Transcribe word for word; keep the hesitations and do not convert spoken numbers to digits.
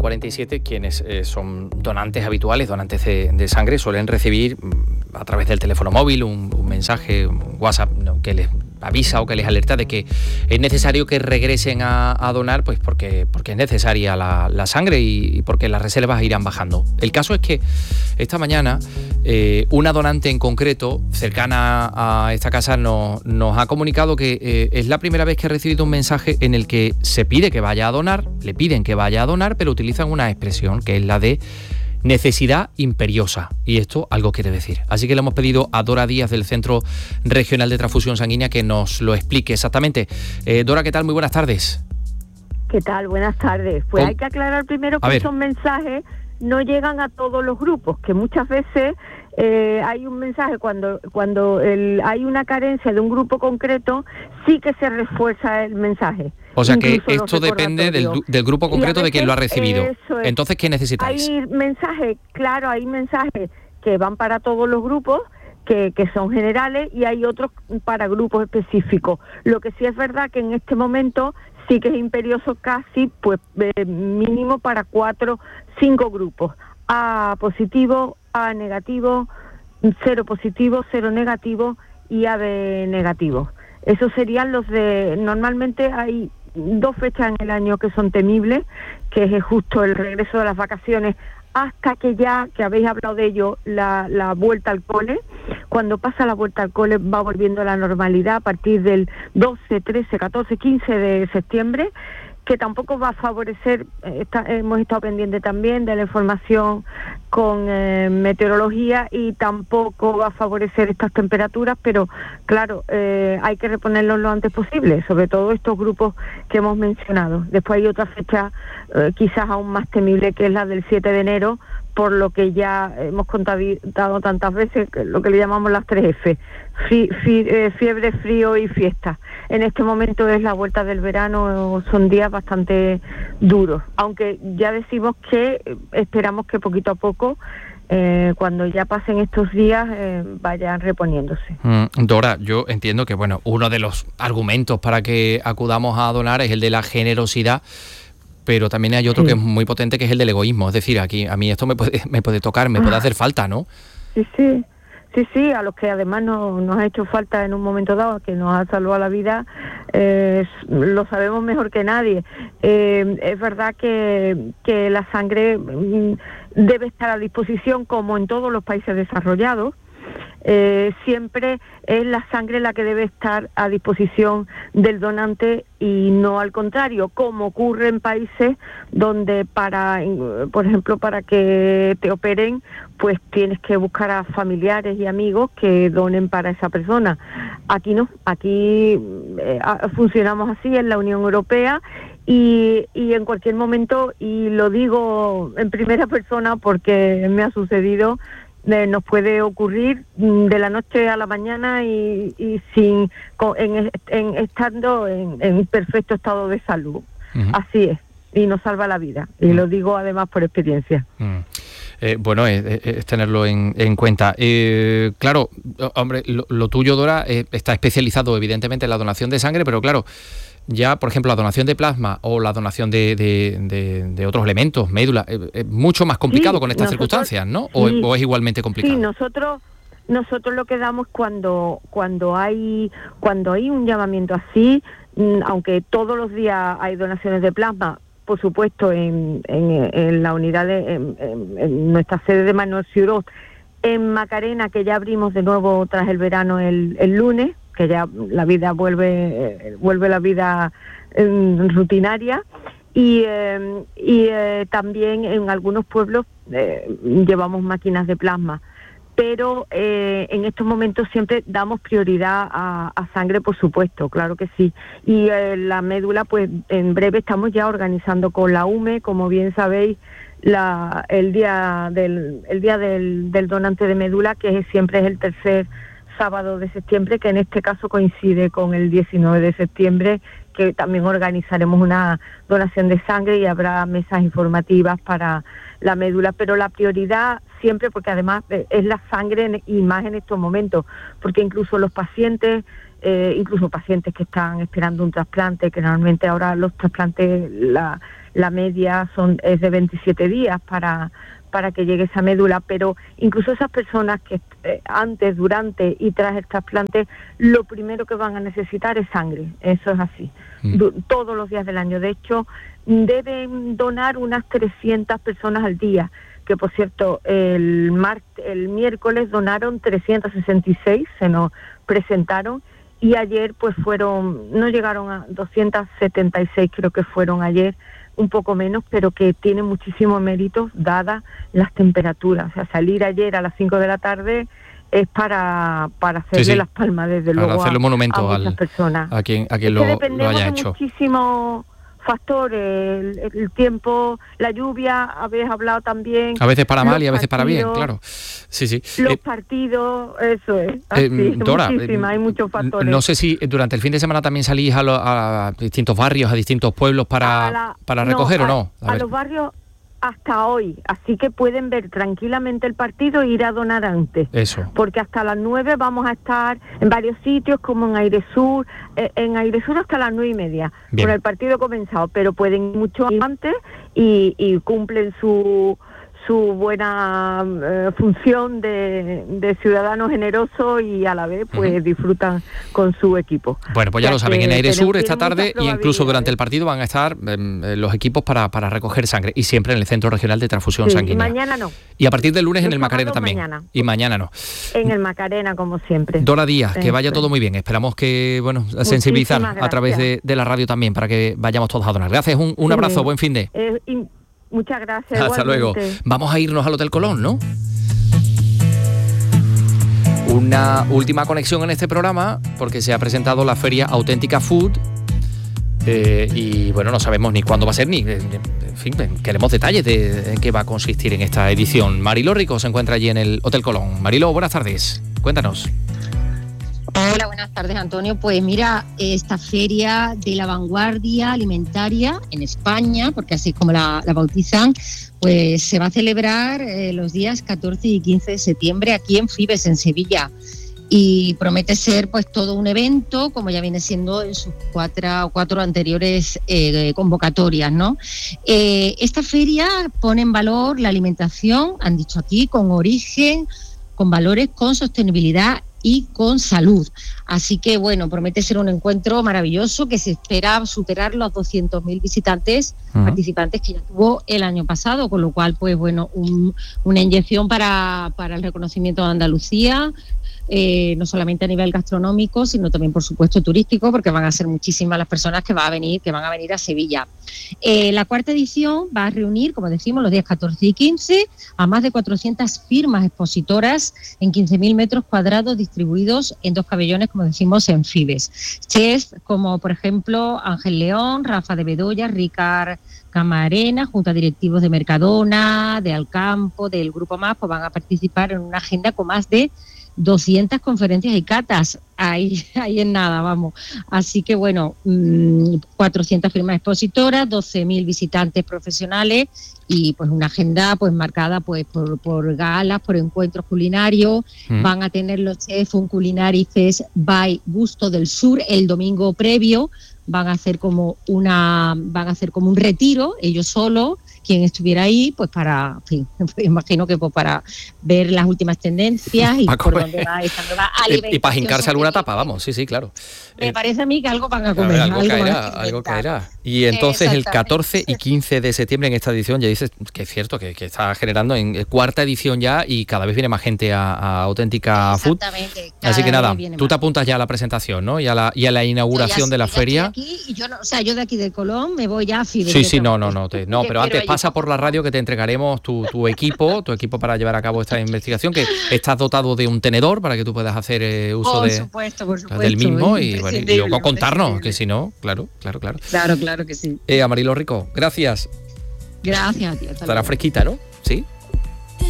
cuarenta y siete, quienes eh, son donantes habituales, donantes de, de sangre, suelen recibir a través del teléfono móvil un, un mensaje, un WhatsApp, ¿no?, que les avisa o que les alerta de que es necesario que regresen a, a donar, pues porque, porque es necesaria la, la sangre y, y porque las reservas irán bajando. El caso es que esta mañana eh, una donante en concreto, cercana a esta casa, nos, nos ha comunicado que eh, es la primera vez que ha recibido un mensaje en el que se pide que vaya a donar, le piden que vaya a donar, pero utilizan una expresión que es la de necesidad imperiosa, y esto algo quiere decir. Así que le hemos pedido a Dora Díaz, del Centro Regional de Transfusión Sanguínea, que nos lo explique exactamente. Eh, Dora, ¿qué tal? Muy buenas tardes. ¿Qué tal? Buenas tardes. Pues ¿Cómo? Hay que aclarar primero que esos mensajes no llegan a todos los grupos, que muchas veces eh, hay un mensaje cuando cuando el, hay una carencia de un grupo concreto, sí que se refuerza el mensaje. O sea que esto depende del, del grupo concreto de quien lo ha recibido. Entonces, ¿qué necesitáis? Hay mensajes, claro, hay mensajes que van para todos los grupos, que, que son generales, y hay otros para grupos específicos. Lo que sí es verdad que en este momento sí que es imperioso casi, pues eh, mínimo para cuatro, cinco grupos. A positivo, A negativo, cero positivo, cero negativo y A B negativo. Esos serían los de... Normalmente hay dos fechas en el año que son temibles, que es justo el regreso de las vacaciones, hasta que ya, que habéis hablado de ello, la, la vuelta al cole. Cuando pasa la vuelta al cole va volviendo a la normalidad a partir del doce, trece, catorce, quince de septiembre, que tampoco va a favorecer, está, hemos estado pendientes también de la información con eh, meteorología, y tampoco va a favorecer estas temperaturas, pero claro, eh, hay que reponerlos lo antes posible, sobre todo estos grupos que hemos mencionado. Después hay otra fecha eh, quizás aún más temible, que es la del siete de enero, por lo que ya hemos contado tantas veces, lo que le llamamos las tres F, Fie, fie, fiebre, frío y fiesta. En este momento es la vuelta del verano, son días bastante duros, aunque ya decimos que esperamos que poquito a poco, eh, cuando ya pasen estos días, eh, vayan reponiéndose. Mm, Dora, yo entiendo que bueno, uno de los argumentos para que acudamos a donar es el de la generosidad, pero también hay otro sí. que es muy potente, que es el del egoísmo. Es decir, aquí a mí esto me puede, me puede tocar, me ah. puede hacer falta, ¿no? Sí, sí, sí, sí, a los que además no, nos ha hecho falta en un momento dado, que nos ha salvado la vida, eh, lo sabemos mejor que nadie. Eh, es verdad que, que la sangre debe estar a disposición, como en todos los países desarrollados. Eh, siempre es la sangre la que debe estar a disposición del donante y no al contrario, como ocurre en países donde para, por ejemplo, para que te operen, pues tienes que buscar a familiares y amigos que donen para esa persona. Aquí no, aquí eh, funcionamos así en la Unión Europea. Y, y en cualquier momento, y lo digo en primera persona porque me ha sucedido, Eh, nos puede ocurrir de la noche a la mañana y, y sin en, en estando en, en perfecto estado de salud. Uh-huh. Así es, y nos salva la vida, y uh-huh. lo digo además por experiencia. Uh-huh. Eh, bueno, es, es tenerlo en, en cuenta. Eh, claro, hombre, lo, lo tuyo, Dora, eh, está especializado evidentemente en la donación de sangre, pero claro, ya, por ejemplo, la donación de plasma o la donación de, de, de, de otros elementos, médula, es eh, mucho más complicado sí, con estas nosotros, circunstancias, ¿no? O, sí, ¿O es igualmente complicado? Sí, nosotros nosotros lo que damos cuando cuando hay cuando hay un llamamiento así, aunque todos los días hay donaciones de plasma, por supuesto, en, en, en la unidad de en, en, en nuestra sede de Manuel Ciurós, en Macarena, que ya abrimos de nuevo tras el verano el, el lunes, que ya la vida vuelve eh, vuelve la vida eh, rutinaria, y, eh, y eh, también en algunos pueblos eh, llevamos máquinas de plasma, pero eh, en estos momentos siempre damos prioridad a, a sangre, por supuesto, claro que sí. Y eh, la médula, pues en breve estamos ya organizando con la U M E, como bien sabéis, la, el día del el día del, del donante de médula, que es, siempre es el tercer sábado de septiembre, que en este caso coincide con el diecinueve de septiembre, que también organizaremos una donación de sangre y habrá mesas informativas para la médula, pero la prioridad siempre, porque además es la sangre y más en estos momentos, porque incluso los pacientes, eh, incluso pacientes que están esperando un trasplante, que normalmente ahora los trasplantes, la, la media son es de veintisiete días para para que llegue esa médula, pero incluso esas personas que eh, antes, durante y tras el trasplante, lo primero que van a necesitar es sangre, eso es así, mm. du- todos los días del año. De hecho, deben donar unas trescientas personas al día, que por cierto, el, mar- el miércoles donaron trescientos sesenta y seis, se nos presentaron, y ayer pues fueron, no llegaron a doscientos setenta y seis, creo que fueron ayer, un poco menos, pero que tiene muchísimo mérito dadas las temperaturas. O sea, salir ayer a las cinco de la tarde es para, para hacerle sí, sí. las palmas, desde para luego, hacerle un monumento a, a muchas al, personas. A quien, a quien es lo, que dependemos lo haya de hecho. muchísimos factores, el, el tiempo, la lluvia, habéis hablado también. A veces para mal y a veces partidos, para bien, claro. Sí, sí. Los eh, partidos, eso es. Así, eh, Dora, muchísimas, hay muchos factores. No sé si durante el fin de semana también salís a, lo, a distintos barrios, a distintos pueblos para, la, para no, recoger a, o no. A, a los barrios hasta hoy, así que pueden ver tranquilamente el partido e ir a donar antes. Eso. Porque hasta las nueve vamos a estar en varios sitios, como en Airesur, eh, en Airesur hasta las nueve y media, Bien. con el partido comenzado, pero pueden ir mucho antes y, y cumplen su su buena eh, función de, de ciudadano generoso y a la vez pues uh-huh. disfrutan con su equipo. Bueno, pues ya, ya lo saben, en Airesur esta tarde y incluso durante el partido van a estar eh, los equipos para, para recoger sangre y siempre en el Centro Regional de Transfusión sí, Sanguínea. Y mañana no. Y a partir del lunes los en el Macarena también. Mañana. Y mañana no. En el Macarena, como siempre. Dora Díaz, que vaya todo muy bien. Esperamos que, bueno, sensibilizar a través de, de la radio también para que vayamos todos a donar. Gracias, un, un abrazo, sí. Buen fin de. Eh, y, Muchas gracias. Hasta igualmente. luego. Vamos a irnos al Hotel Colón, ¿no? Una última conexión en este programa, porque se ha presentado la feria Auténtica Food. Eh, y bueno, no sabemos ni cuándo va a ser, ni, en fin, queremos detalles de en qué va a consistir en esta edición. Mariló Rico se encuentra allí en el Hotel Colón. Mariló, buenas tardes. Cuéntanos. Hola, buenas tardes, Antonio. Pues mira, esta feria de la vanguardia alimentaria en España, porque así es como la, la bautizan, pues se va a celebrar eh, los días catorce y quince de septiembre aquí en Fibes, en Sevilla. Y promete ser pues todo un evento, como ya viene siendo en sus cuatro, cuatro anteriores eh, convocatorias, ¿no? Eh, esta feria pone en valor la alimentación, han dicho aquí, con origen, con valores, con sostenibilidad y con salud. Así que, bueno, promete ser un encuentro maravilloso que se espera superar los doscientos mil visitantes, uh-huh. participantes que ya tuvo el año pasado, con lo cual, pues bueno, un, una inyección para, para el reconocimiento de Andalucía, eh, no solamente a nivel gastronómico, sino también, por supuesto, turístico, porque van a ser muchísimas las personas que, va a venir, que van a venir a Sevilla. Eh, la cuarta edición va a reunir, como decimos, los días catorce y quince, a más de cuatrocientas firmas expositoras en quince mil metros cuadrados distribuidos en dos pabellones, como decimos, en Fibes. Chefs como, por ejemplo, Ángel León, Rafa de Bedoya, Ricard Camarena, junto a directivos de Mercadona, de Alcampo, del Grupo Más, pues van a participar en una agenda con más de doscientas conferencias y catas, ahí, ahí en nada, vamos. Así que bueno, mmm, cuatrocientas firmas expositoras, doce mil visitantes profesionales y pues una agenda pues marcada pues por, por galas, por encuentros culinarios. Mm. Van a tener los chefs un Culinary Fest by Gusto del Sur el domingo previo. Van a hacer como una, van a hacer como un retiro, ellos solos, quien estuviera ahí, pues para, en fin, imagino que pues para ver las últimas tendencias y por dónde va esta nueva alimentación. Y, y para jincarse alguna tapa, vamos, sí, sí, claro. Me eh, parece a mí que algo van a comer. Algo, algo caerá, algo caerá. Y entonces el catorce y quince de septiembre en esta edición, ya dices que es cierto, que, que está generando en cuarta edición ya y cada vez viene más gente a, a Auténtica Food. Así que nada, tú más. Te apuntas ya a la presentación, ¿no? Y a la, y a la inauguración ya, de la feria. Aquí, y yo no, o sea, yo de aquí de Colón me voy ya a Fibes. Sí, sí, no, no, no, te, no, pero antes pasa por la radio que te entregaremos tu, tu equipo, tu equipo para llevar a cabo esta investigación, que estás dotado de un tenedor para que tú puedas hacer eh, uso por de, supuesto, por supuesto, del mismo y, bueno, y luego contarnos, que si no, claro, claro, claro. Claro, claro que sí. Eh, a Mariló Rico, gracias. Gracias a ti. Estará fresquita, ¿no? Sí.